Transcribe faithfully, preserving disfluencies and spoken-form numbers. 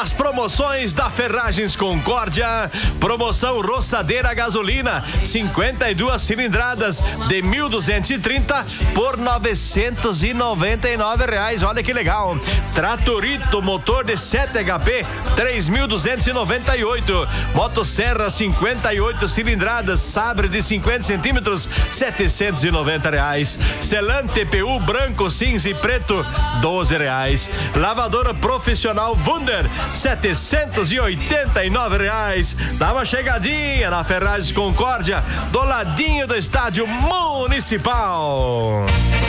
As promoções da Ferragens Concórdia. Promoção roçadeira gasolina, cinquenta e duas cilindradas de mil duzentos e trinta por novecentos e noventa e nove reais. Olha que legal. Tratorito motor de sete H P, três mil duzentos e noventa e oito. Motosserra cinquenta e oito cilindradas, Sabre de cinquenta centímetros, setecentos e noventa reais. Celan T P U branco, cinza e preto, doze reais. Lavadora profissional Wunder, setecentos e oitenta e nove reais. Dá uma chegadinha na Ferragens Concórdia, do ladinho do estádio municipal.